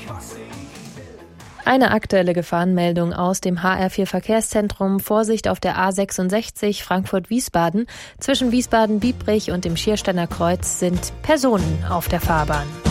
Eine aktuelle Gefahrenmeldung aus dem HR4 Verkehrszentrum. Vorsicht auf der A66 Frankfurt-Wiesbaden. Zwischen Wiesbaden-Biebrich und dem Schiersteiner Kreuz sind Personen auf der Fahrbahn.